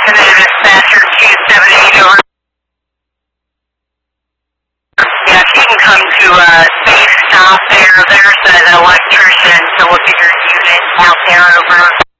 Representative Dispatcher 278 over. Yeah, she can come to a safe stop there. There's an electrician, so we'll get your unit out there over.